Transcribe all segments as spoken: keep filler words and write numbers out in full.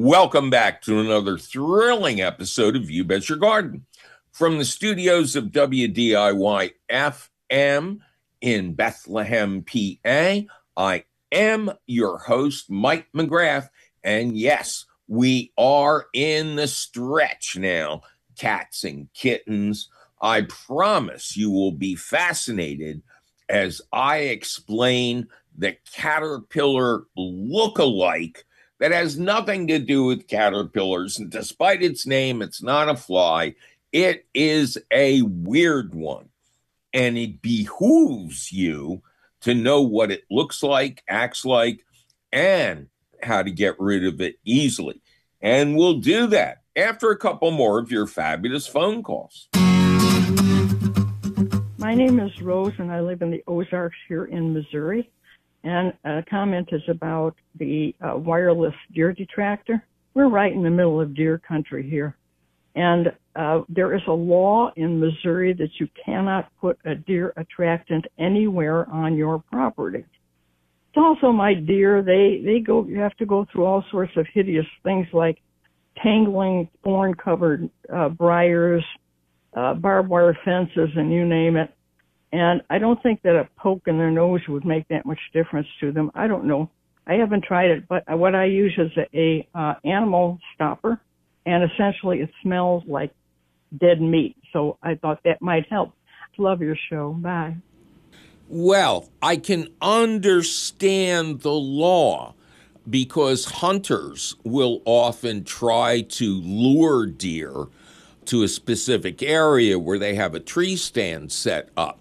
Welcome back to another thrilling episode of You Bet Your Garden. From the studios of W D I Y F M in Bethlehem, P A, I am your host, Mike McGrath. And yes, we are in the stretch now, cats and kittens. I promise you will be fascinated as I explain the caterpillar look-alike that has nothing to do with caterpillars. And despite its name, it's not a fly. It is a weird one. And it behooves you to know what it looks like, acts like, and how to get rid of it easily. And we'll do that after a couple more of your fabulous phone calls. My name is Rose, and I live in the Ozarks here in Missouri. And a comment is about the uh, wireless deer detractor. We're right in the middle of deer country here. And uh, there is a law in Missouri that you cannot put a deer attractant anywhere on your property. It's also my deer, they, they go, you have to go through all sorts of hideous things like tangling thorn-covered uh, briars, uh, barbed wire fences, and you name it. And I don't think that a poke in their nose would make that much difference to them. I don't know. I haven't tried it, but what I use is a, a uh, animal stopper, and essentially it smells like dead meat. So I thought that might help. Love your show. Bye. Well, I can understand the law because hunters will often try to lure deer to a specific area where they have a tree stand set up.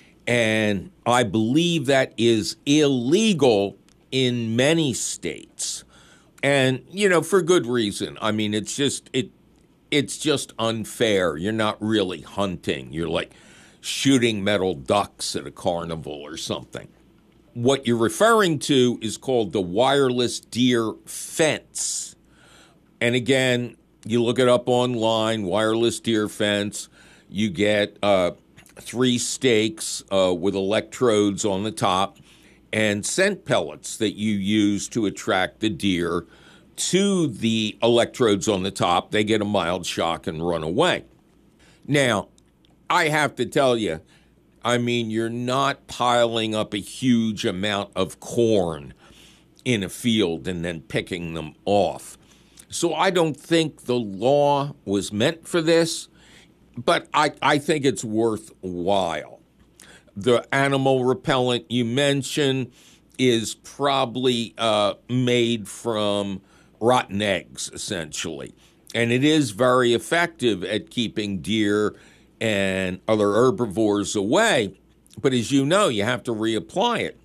And I believe that is illegal in many states. And, you know, for good reason. I mean, it's just it it's just unfair. You're not really hunting. You're like shooting metal ducks at a carnival or something. What you're referring to is called the wireless deer fence. And again, you look it up online, wireless deer fence. You get uh three stakes uh, with electrodes on the top and scent pellets that you use to attract the deer to the electrodes on the top. They get a mild shock and run away. Now, I have to tell you, I mean, you're not piling up a huge amount of corn in a field and then picking them off. So I don't think the law was meant for this. But I, I think it's worthwhile. The animal repellent you mentioned is probably uh, made from rotten eggs, essentially. And it is very effective at keeping deer and other herbivores away. But as you know, you have to reapply it.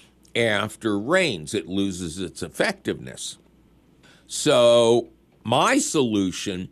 After rains, it loses its effectiveness. So my solution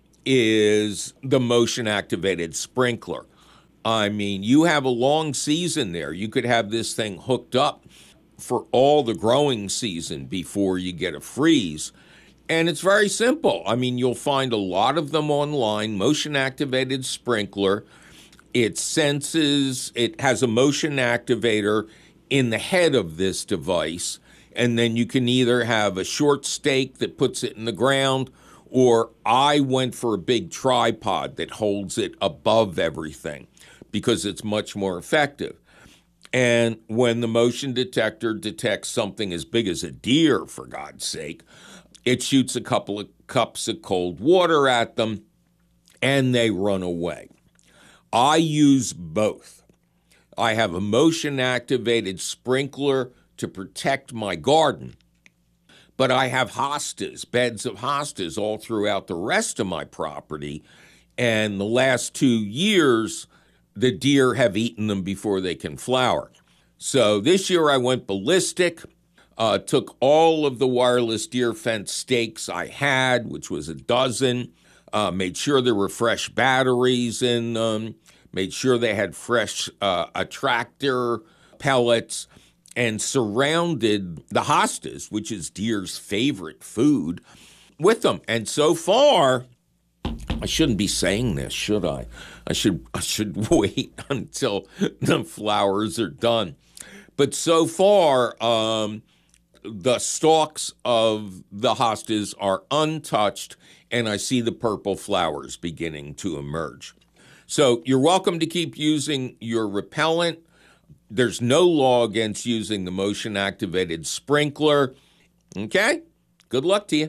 is the motion-activated sprinkler. I mean, you have a long season there. You could have this thing hooked up for all the growing season before you get a freeze. And it's very simple. I mean, you'll find a lot of them online, motion-activated sprinkler. It senses, it has a motion activator in the head of this device, and then you can either have a short stake that puts it in the ground, or I went for a big tripod that holds it above everything because it's much more effective. And when the motion detector detects something as big as a deer, for God's sake, it shoots a couple of cups of cold water at them and they run away. I use both. I have a motion-activated sprinkler to protect my garden, but I have hostas, beds of hostas all throughout the rest of my property. And the last two years, the deer have eaten them before they can flower. So this year I went ballistic, uh, took all of the wireless deer fence stakes I had, which was a dozen, uh, made sure there were fresh batteries in them, made sure they had fresh uh, attractor pellets, and surrounded the hostas, which is deer's favorite food, with them. And so far, I shouldn't be saying this, should I? I should I should wait until the flowers are done. But so far, um, the stalks of the hostas are untouched, and I see the purple flowers beginning to emerge. So you're welcome to keep using your repellent. There's no law against using the motion-activated sprinkler. Okay? Good luck to you.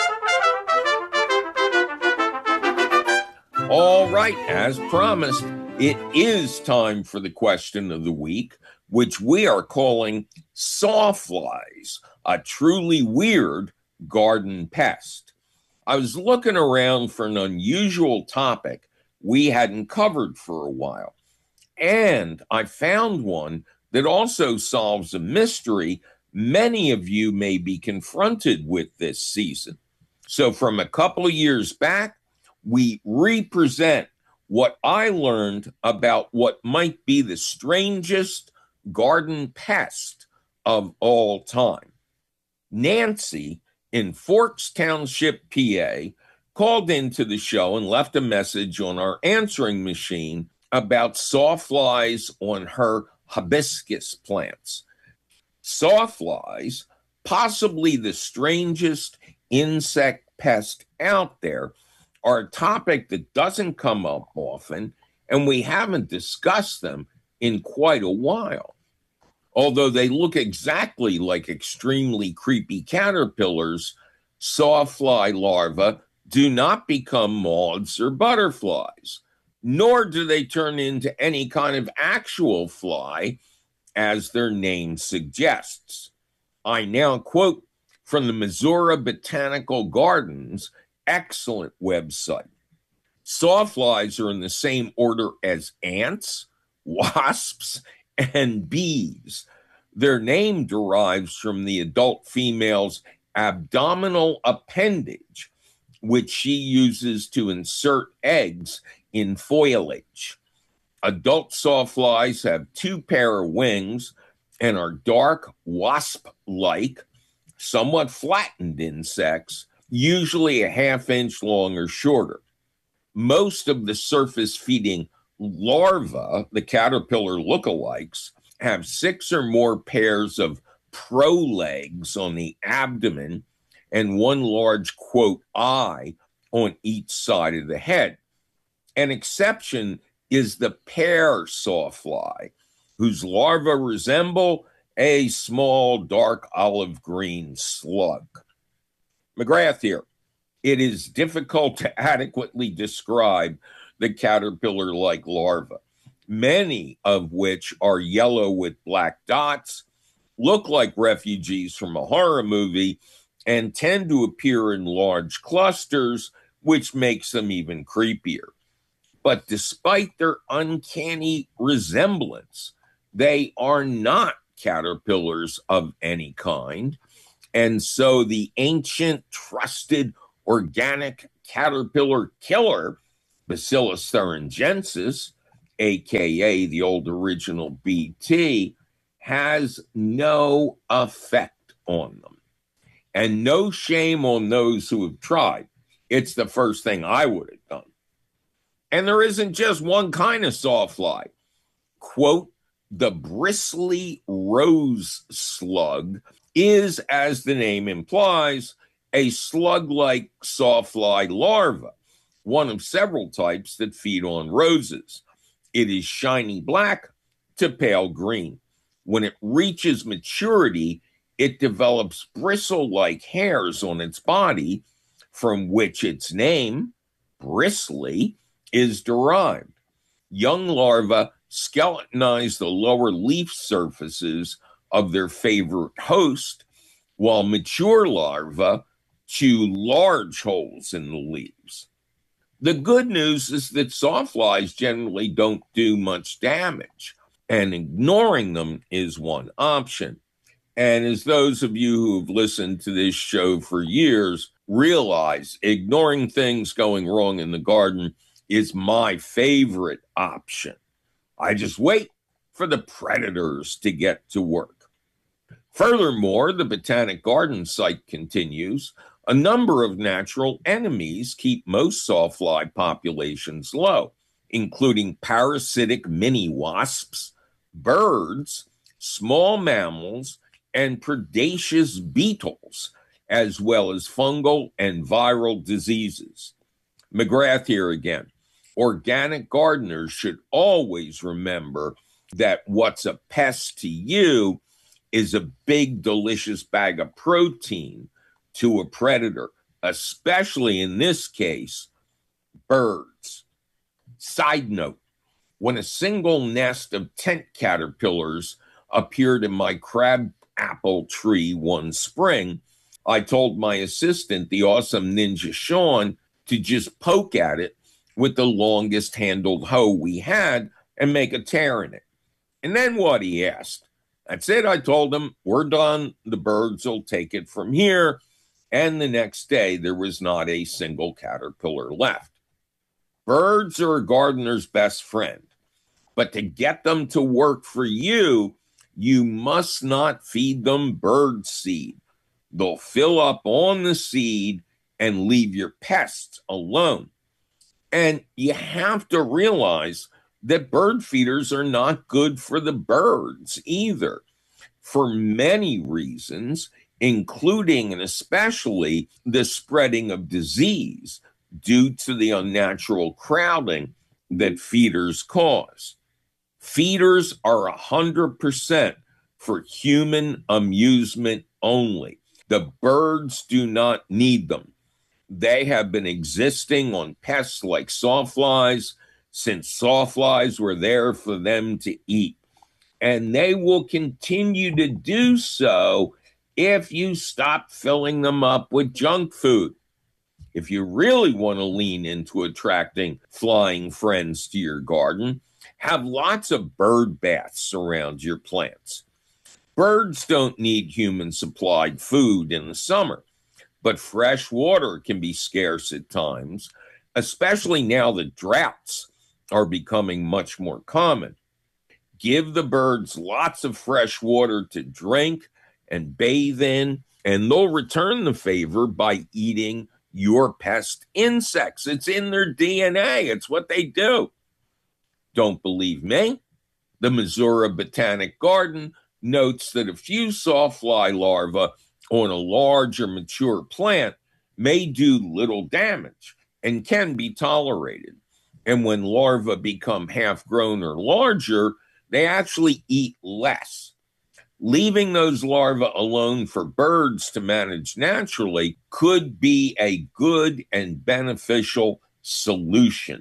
All right, as promised, it is time for the question of the week, which we are calling sawflies, a truly weird garden pest. I was looking around for an unusual topic we hadn't covered for a while, and I found one that also solves a mystery many of you may be confronted with this season. So from a couple of years back, we represent what I learned about what might be the strangest garden pest of all time. Nancy in Forks Township, P A, called into the show and left a message on our answering machine about sawflies on her hibiscus plants. Sawflies, possibly the strangest insect pest out there, are a topic that doesn't come up often, and we haven't discussed them in quite a while. Although they look exactly like extremely creepy caterpillars, sawfly larvae do not become moths or butterflies, nor do they turn into any kind of actual fly, as their name suggests. I now quote from the Missouri Botanical Gardens' excellent website. Sawflies are in the same order as ants, wasps, and bees. Their name derives from the adult female's abdominal appendage, which she uses to insert eggs in foliage. Adult sawflies have two pair of wings and are dark, wasp-like, somewhat flattened insects, usually a half inch long or shorter. Most of the surface-feeding larvae, the caterpillar lookalikes, have six or more pairs of prolegs on the abdomen and one large, quote, eye on each side of the head. An exception is the pear sawfly, whose larvae resemble a small dark olive green slug. McGrath here. It is difficult to adequately describe the caterpillar-like larvae, many of which are yellow with black dots, look like refugees from a horror movie, and tend to appear in large clusters, which makes them even creepier. But despite their uncanny resemblance, they are not caterpillars of any kind. And so the ancient, trusted, organic caterpillar killer, Bacillus thuringiensis, a k a the old original B T, has no effect on them. And no shame on those who have tried. It's the first thing I would have done. And there isn't just one kind of sawfly. Quote, the bristly rose slug is, as the name implies, a slug-like sawfly larva, one of several types that feed on roses. It is shiny black to pale green. When it reaches maturity, it develops bristle-like hairs on its body, from which its name, bristly, is derived. Young larvae skeletonize the lower leaf surfaces of their favorite host, while mature larvae chew large holes in the leaves. The good news is that sawflies generally don't do much damage, and ignoring them is one option. And as those of you who have listened to this show for years realize, ignoring things going wrong in the garden is my favorite option. I just wait for the predators to get to work. Furthermore, the Botanic Garden site continues, a number of natural enemies keep most sawfly populations low, including parasitic mini wasps, birds, small mammals, and predaceous beetles, as well as fungal and viral diseases. McGrath here again. Organic gardeners should always remember that what's a pest to you is a big, delicious bag of protein to a predator, especially in this case, birds. Side note, when a single nest of tent caterpillars appeared in my crab apple tree one spring, I told my assistant, the awesome Ninja Sean, to just poke at it with the longest handled hoe we had and make a tear in it. And then what, he asked. That's it, I told him. We're done. The birds will take it from here. And the next day, there was not a single caterpillar left. Birds are a gardener's best friend. But to get them to work for you, you must not feed them bird seed. They'll fill up on the seed and leave your pests alone. And you have to realize that bird feeders are not good for the birds either, for many reasons, including and especially the spreading of disease due to the unnatural crowding that feeders cause. Feeders are one hundred percent for human amusement only. The birds do not need them. They have been existing on pests like sawflies since sawflies were there for them to eat. And they will continue to do so if you stop filling them up with junk food. If you really want to lean into attracting flying friends to your garden, have lots of bird baths around your plants. Birds don't need human-supplied food in the summer, but fresh water can be scarce at times, especially now that droughts are becoming much more common. Give the birds lots of fresh water to drink and bathe in, and they'll return the favor by eating your pest insects. It's in their D N A. It's what they do. Don't believe me? The Missouri Botanic Garden notes that a few sawfly larvae on a large or mature plant may do little damage and can be tolerated. And when larvae become half-grown or larger, they actually eat less. Leaving those larvae alone for birds to manage naturally could be a good and beneficial solution.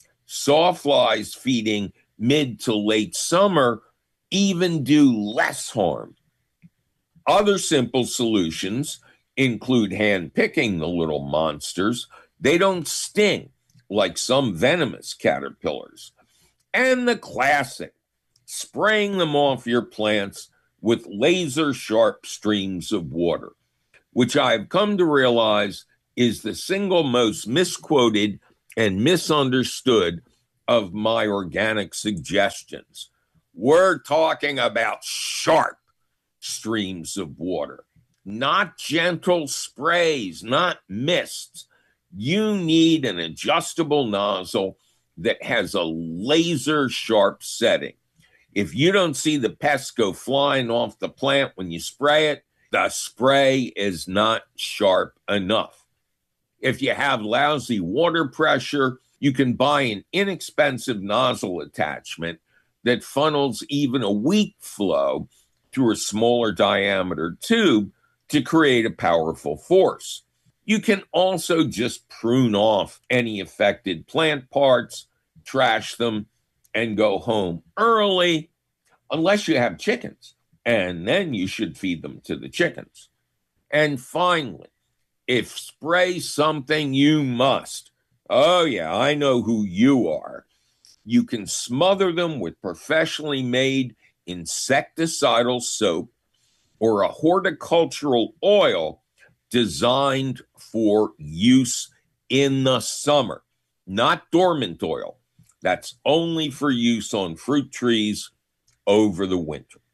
Sawflies feeding mid to late summer even do less harm. Other simple solutions include hand-picking the little monsters. They don't sting like some venomous caterpillars. And the classic, spraying them off your plants with laser-sharp streams of water, which I've come to realize is the single most misquoted and misunderstood of my organic suggestions. We're talking about sharp streams of water, not gentle sprays, not mists. You need an adjustable nozzle that has a laser-sharp setting. If you don't see the pests go flying off the plant when you spray it, the spray is not sharp enough. If you have lousy water pressure, you can buy an inexpensive nozzle attachment that funnels even a weak flow through a smaller diameter tube to create a powerful force. You can also just prune off any affected plant parts, trash them, and go home early, unless you have chickens, and then you should feed them to the chickens. And finally, if spray something, you must. Oh yeah, I know who you are. You can smother them with professionally made insecticidal soap or a horticultural oil designed for use in the summer, not dormant oil. That's only for use on fruit trees over the winter.